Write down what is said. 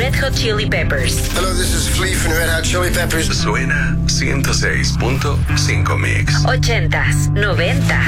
Red Hot Chili Peppers. Hello, this is Flea from Red Hot Chili Peppers. Suena 106.5 Mix. 80s, 90s,